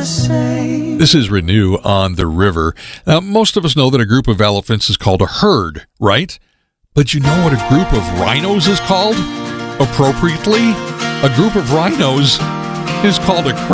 the same. This is Renew on the River. Now, most of us know that a group of elephants is called a herd, right? But you know what a group of rhinos is called? Appropriately, a group of rhinos is called a